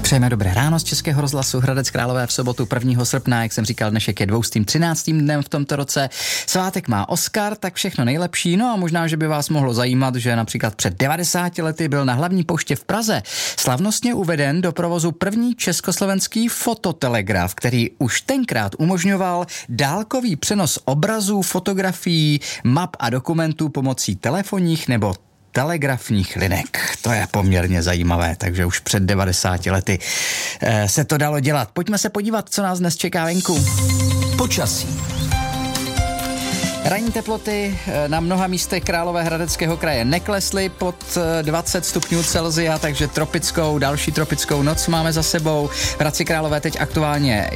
Přejeme dobré ráno z Českého rozhlasu Hradec Králové v sobotu 1. srpna, jak jsem říkal, dnešek je 213. dnem v tomto roce. Svátek má Oskar, tak všechno nejlepší. No a možná, že by vás mohlo zajímat, že například před 90 lety byl na hlavní poště v Praze slavnostně uveden do provozu první československý fototelegraf, který už tenkrát umožňoval dálkový přenos obrazů, fotografií, map a dokumentů pomocí telefonních nebo telegrafních linek. To je poměrně zajímavé, takže už před 90 lety se to dalo dělat. Pojďme se podívat, co nás dnes čeká venku. Počasí. Ranní teploty na mnoha místech Královéhradeckého kraje neklesly pod 20 stupňů Celsia, takže další tropickou noc máme za sebou. V Hradci Králové teď aktuálně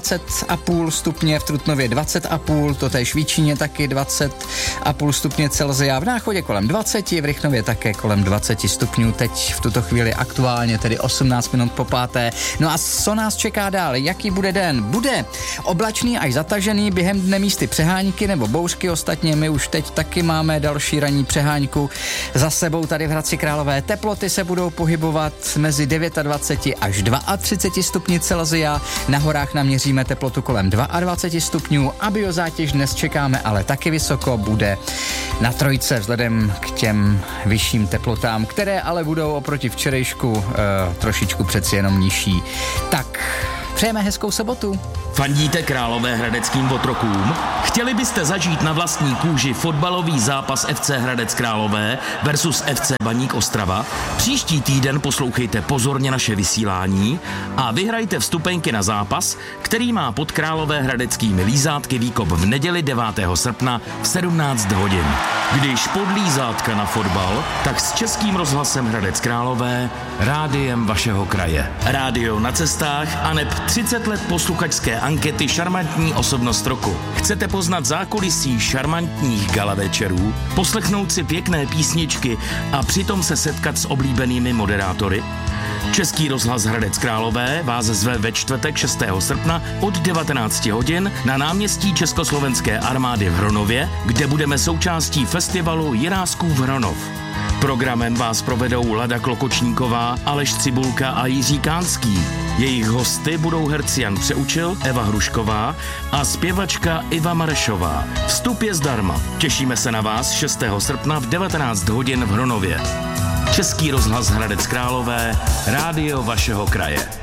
21,5 stupně, v Trutnově 20,5, totéž v Jíčíně taky 20,5 stupně Celsia, v Náchodě kolem 20, v Rychnově také kolem 20 stupňů, teď v tuto chvíli aktuálně tedy 18 minut po 5. No a co nás čeká dál? Jaký bude den? Bude oblačný až zatažený, během dne místy přehánky nebo bouřky. Ostatně my už teď taky máme další ranní přehánku za sebou tady v Hradci Králové. Teploty se budou pohybovat mezi 29 až 32 stupni Celsia. Na horách naměříme teplotu kolem 22 stupňů a biozátěž dnes čekáme ale taky vysoko, bude na 3 vzhledem k těm vyšším teplotám, které ale budou oproti včerejšku trošičku přeci jenom nižší. Tak přejeme hezkou sobotu. Fandíte královéhradeckým otrokům? Chtěli byste zažít na vlastní kůži fotbalový zápas FC Hradec Králové versus FC Baník Ostrava? Příští týden poslouchejte pozorně naše vysílání a vyhrajte vstupenky na zápas, který má pod královéhradeckými lízátky výkop v neděli 9. srpna v 17 hodin. Když pod lízátka na fotbal, tak s Českým rozhlasem Hradec Králové, rádiem vašeho kraje. Rádio na cestách aneb 30 let posluchačské ankety Šarmantní osobnost roku. Chcete poznat zákulisí šarmantních gala večerů, poslechnout si pěkné písničky a přitom se setkat s oblíbenými moderátory? Český rozhlas Hradec Králové vás zve ve čtvrtek 6. srpna od 19 hodin na náměstí Československé armády v Hronově, kde budeme součástí festivalu Jiráskův Hronov. Programem vás provedou Lada Klokočníková, Aleš Cibulka a Jiří Kánský. Jejich hosty budou herci Jan Přeučil, Eva Hrušková a zpěvačka Iva Marešová. Vstup je zdarma. Těšíme se na vás 6. srpna v 19 hodin v Hronově. Český rozhlas Hradec Králové, rádio vašeho kraje.